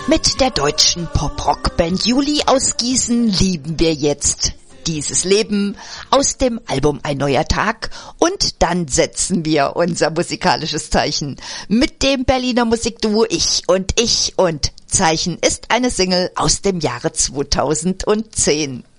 Mit der deutschen Pop-Rock-Band Juli aus Gießen lieben wir jetzt dieses Leben aus dem Album Ein neuer Tag, und dann setzen wir unser musikalisches Zeichen mit dem Berliner Musikduo Ich und Zeichen ist eine Single aus dem Jahre 2010.